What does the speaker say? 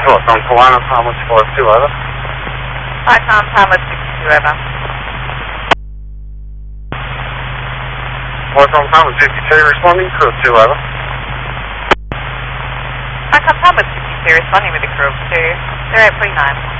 on Tawana, Thomas 4-2 over. Python Thomas 62 over. Python Thomas 52 responding, crew of 2 over. Python Thomas 52 responding with a crew of 2, 0839.